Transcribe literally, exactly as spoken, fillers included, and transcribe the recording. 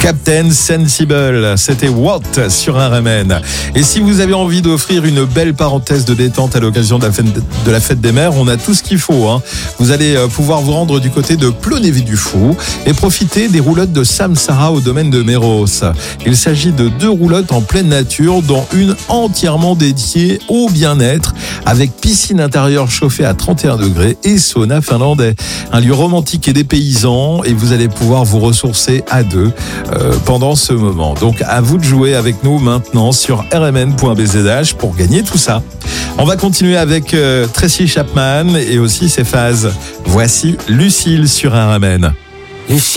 Captain Sensible, c'était What sur R M N. Et si vous avez envie d'offrir une belle parenthèse de détente à l'occasion de la fête, de la fête des mères, on a tout ce qu'il faut. Hein. Vous allez pouvoir vous rendre du côté de Plonévé-du-Fou et profiter des roulottes de Samsara au domaine de Méros. Il s'agit de deux roulottes en pleine nature, dont une entièrement dédiée au bien-être, avec piscine intérieure chauffée à trente et un degrés et sauna finlandais. Un lieu romantique et dépaysant, et vous allez pouvoir vous ressourcer à deux euh, pendant ce moment. Donc à vous de jouer avec nous maintenant sur r m n point b z h pour gagner tout ça. On va continuer avec euh, Tracy Chapman et aussi ses phases. Voici Lucille sur R M N.